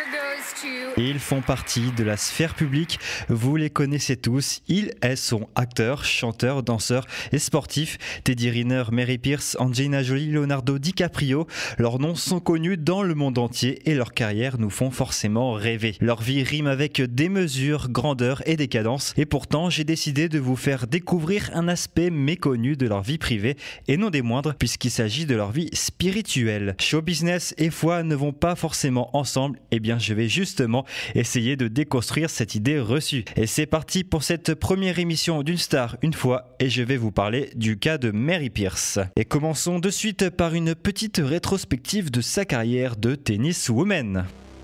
Ils font partie de la sphère publique, vous les connaissez tous, elles sont acteurs, chanteurs, danseurs et sportifs. Teddy Riner, Mary Pierce, Angelina Jolie, Leonardo DiCaprio, leurs noms sont connus dans le monde entier et leurs carrières nous font forcément rêver. Leur vie rime avec démesure, grandeur et décadence et pourtant j'ai décidé de vous faire découvrir un aspect méconnu de leur vie privée et non des moindres puisqu'il s'agit de leur vie spirituelle. Show business et foi ne vont pas forcément ensemble, et bien je vais justement essayer de déconstruire cette idée reçue. Et c'est parti pour cette première émission d'une star une fois et je vais vous parler du cas de Mary Pierce. Et commençons de suite par une petite rétrospective de sa carrière de tenniswoman.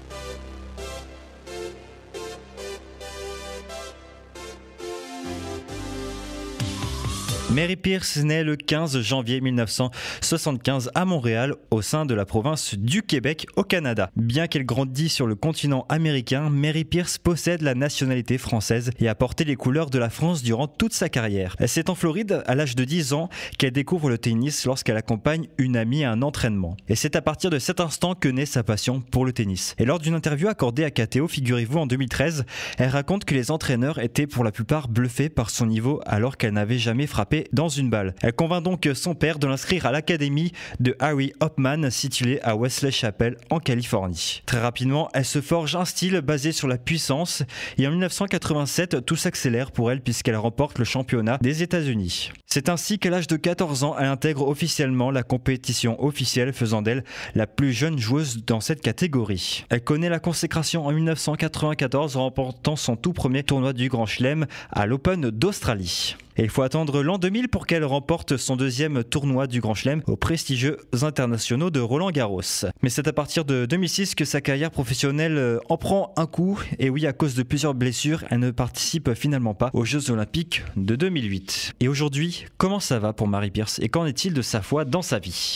Mary Pierce naît le 15 janvier 1975 à Montréal, au sein de la province du Québec, au Canada. Bien qu'elle grandisse sur le continent américain, Mary Pierce possède la nationalité française et a porté les couleurs de la France durant toute sa carrière. C'est en Floride, à l'âge de 10 ans, qu'elle découvre le tennis lorsqu'elle accompagne une amie à un entraînement. Et c'est à partir de cet instant que naît sa passion pour le tennis. Et lors d'une interview accordée à KTO, figurez-vous, en 2013, elle raconte que les entraîneurs étaient pour la plupart bluffés par son niveau alors qu'elle n'avait jamais frappé dans une balle. Elle convainc donc son père de l'inscrire à l'académie de Harry Hopman située à Wesley Chapel en Californie. Très rapidement, elle se forge un style basé sur la puissance et en 1987, tout s'accélère pour elle puisqu'elle remporte le championnat des États-Unis. C'est ainsi qu'à l'âge de 14 ans, elle intègre officiellement la compétition officielle faisant d'elle la plus jeune joueuse dans cette catégorie. Elle connaît la consécration en 1994 en remportant son tout premier tournoi du Grand Chelem à l'Open d'Australie. Et il faut attendre l'an 2000 pour qu'elle remporte son deuxième tournoi du Grand Chelem aux prestigieux internationaux de Roland-Garros. Mais c'est à partir de 2006 que sa carrière professionnelle en prend un coup. Et oui, à cause de plusieurs blessures, elle ne participe finalement pas aux Jeux Olympiques de 2008. Et aujourd'hui, comment ça va pour Mary Pierce et qu'en est-il de sa foi dans sa vie ?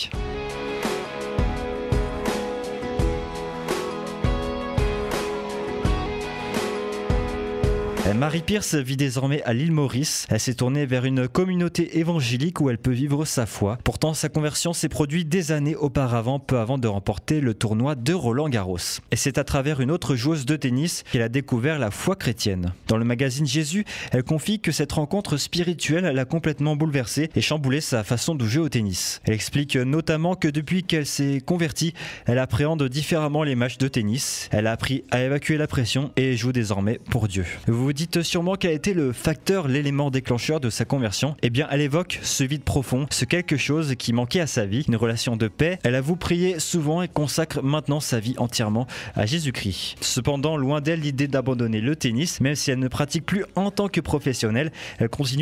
Mary Pierce vit désormais à l'île Maurice. Elle s'est tournée vers une communauté évangélique où elle peut vivre sa foi. Pourtant, sa conversion s'est produite des années auparavant, peu avant de remporter le tournoi de Roland-Garros. Et c'est à travers une autre joueuse de tennis qu'elle a découvert la foi chrétienne. Dans le magazine Jésus, elle confie que cette rencontre spirituelle l'a complètement bouleversée et chamboulé sa façon de jouer au tennis. Elle explique notamment que depuis qu'elle s'est convertie, elle appréhende différemment les matchs de tennis. Elle a appris à évacuer la pression et joue désormais pour Dieu. Vous vous dites sûrement quel a été le facteur, l'élément déclencheur de sa conversion. Eh bien, elle évoque ce vide profond, ce quelque chose qui manquait à sa vie, une relation de paix. Elle avoue prier souvent et consacre maintenant sa vie entièrement à Jésus-Christ. Cependant, loin d'elle l'idée d'abandonner le tennis, même si elle ne pratique plus en tant que professionnelle, elle continue